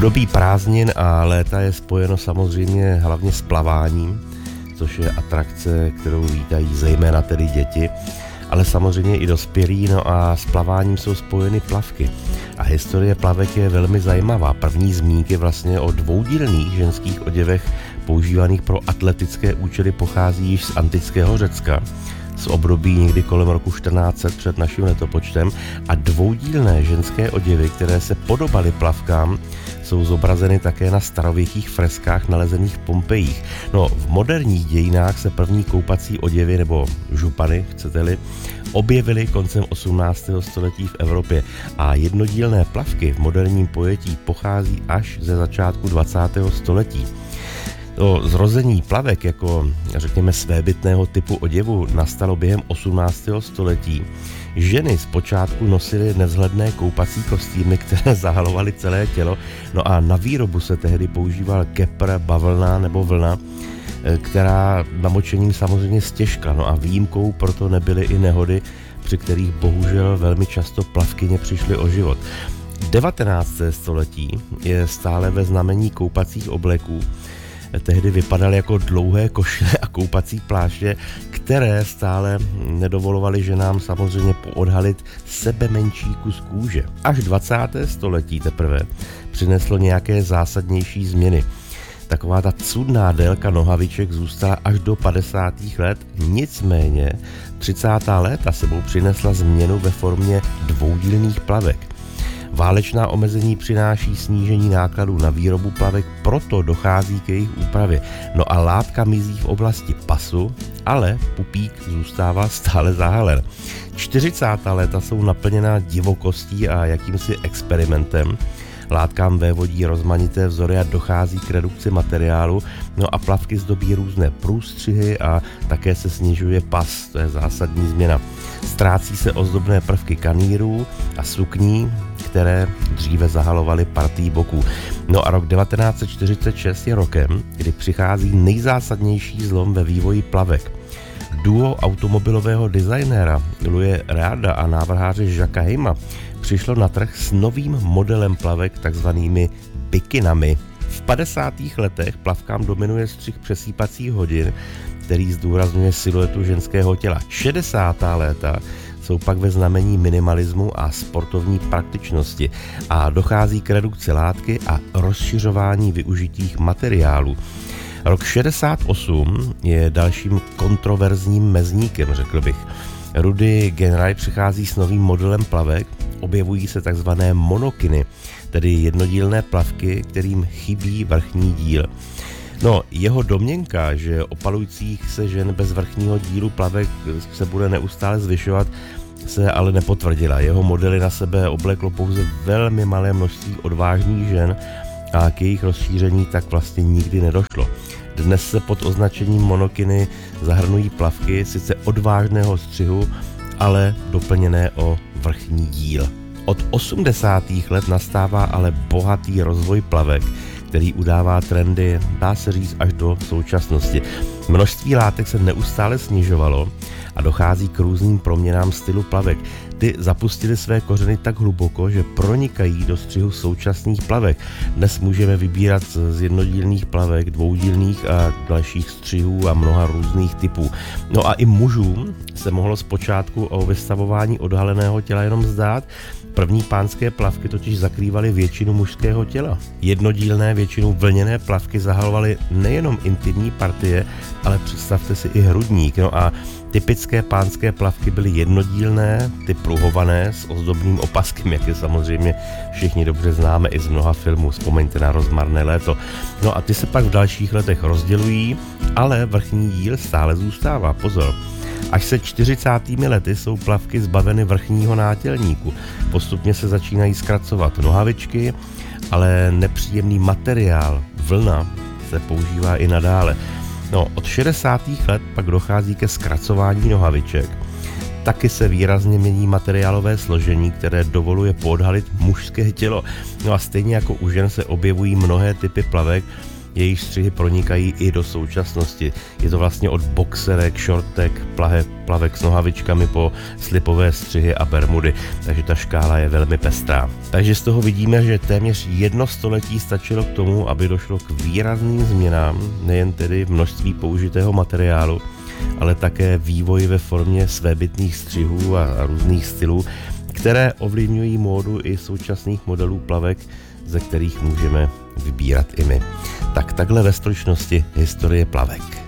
Období prázdnin a léta je spojeno samozřejmě hlavně s plaváním, což je atrakce, kterou vítají zejména tedy děti, ale samozřejmě i dospělí, no a s plaváním jsou spojeny plavky. A historie plavek je velmi zajímavá. První zmínky vlastně o dvoudílných ženských oděvech používaných pro atletické účely pochází již z antického Řecka, z období někdy kolem roku 1400 před naším letopočtem, a dvoudílné ženské oděvy, které se podobaly plavkám, jsou zobrazeny také na starověkých freskách nalezených v Pompejích. No, v moderních dějinách se první koupací oděvy, nebo župany, chcete-li, objevily koncem 18. století v Evropě a jednodílné plavky v moderním pojetí pochází až ze začátku 20. století. To zrození plavek jako, řekněme, svébytného typu oděvu nastalo během 18. století. Ženy zpočátku nosily nevzhledné koupací kostýmy, které zahalovaly celé tělo, no a na výrobu se tehdy používal kepr, bavlna nebo vlna, která namočením samozřejmě stěžkla, no a výjimkou proto nebyly i nehody, při kterých bohužel velmi často plavkyně přišly o život. 19. století je stále ve znamení koupacích obleků. Tehdy vypadaly jako dlouhé košile a koupací pláště, které stále nedovolovaly ženám samozřejmě poodhalit sebe menší kus kůže. Až 20. století teprve přineslo nějaké zásadnější změny. Taková ta cudná délka nohaviček zůstala až do 50. let, nicméně 30. léta sebou přinesla změnu ve formě dvoudílných plavek. Válečná omezení přináší snížení nákladů na výrobu plavek, proto dochází k jejich úpravě. No a látka mizí v oblasti pasu, ale pupík zůstává stále zahalen. 40. léta jsou naplněná divokostí a jakýmsi experimentem. Látkám vévodí rozmanité vzory a dochází k redukci materiálu, no a plavky zdobí různé průstřihy a také se snižuje pas, to je zásadní změna. Ztrácí se ozdobné prvky kanýrů a sukní, které dříve zahalovaly partii boků. No a rok 1946 je rokem, kdy přichází nejzásadnější zlom ve vývoji plavek. Duo automobilového designéra Louise Rearda a návrháře Jacquesa Heima přišlo na trh s novým modelem plavek, takzvanými bikinami. V 50. letech plavkám dominuje střih přesýpacích hodin, který zdůrazňuje siluetu ženského těla. 60. léta jsou pak ve znamení minimalismu a sportovní praktičnosti a dochází k redukci látky a rozšiřování využitých materiálů. Rok 68 je dalším kontroverzním mezníkem, řekl bych. Rudy Genrai přichází s novým modelem plavek, objevují se takzvané monokiny, tedy jednodílné plavky, kterým chybí vrchní díl. No, jeho domněnka, že opalujících se žen bez vrchního dílu plavek se bude neustále zvyšovat, se ale nepotvrdila. Jeho modely na sebe obleklo pouze velmi malé množství odvážných žen a k jejich rozšíření tak vlastně nikdy nedošlo. Dnes se pod označením monokiny zahrnují plavky sice odvážného střihu, ale doplněné o vrchní díl. Od 80. let nastává ale bohatý rozvoj plavek, který udává trendy, dá se říct, až do současnosti. Množství látek se neustále snižovalo a dochází k různým proměnám stylu plavek. Ty zapustily své kořeny tak hluboko, že pronikají do střihu současných plavek. Dnes můžeme vybírat z jednodílných plavek, dvoudílných a dalších střihů a mnoha různých typů. No a i mužům se mohlo zpočátku o vystavování odhaleného těla jenom zdát. První pánské plavky totiž zakrývaly většinu mužského těla. Jednodílné, většinou vlněné plavky zahalovaly nejenom intimní partie, ale představte si i hrudník. No a typické pánské plavky byly jednodílné, ty pruhované s ozdobným opaskem, jak je samozřejmě všichni dobře známe i z mnoha filmů, vzpomeňte na Rozmarné léto. No a ty se pak v dalších letech rozdělují, ale vrchní díl stále zůstává, pozor. Až se 40. lety jsou plavky zbaveny vrchního nátělníku. Postupně se začínají zkracovat nohavičky, ale nepříjemný materiál, vlna, se používá i nadále. No, od 60. let pak dochází ke zkracování nohaviček. Taky se výrazně mění materiálové složení, které dovoluje poodhalit mužské tělo. No a stejně jako u žen se objevují mnohé typy plavek, jejich střihy pronikají i do současnosti. Je to vlastně od boxerek, šortek, plavek s nohavičkami po slipové střihy a bermudy, takže ta škála je velmi pestrá. Takže z toho vidíme, že téměř 1 století stačilo k tomu, aby došlo k výrazným změnám, nejen tedy v množství použitého materiálu, ale také vývoj ve formě svébytných střihů a různých stylů, které ovlivňují módu i současných modelů plavek, ze kterých můžeme vybírat i my. Tak takhle ve stručnosti historie plavek.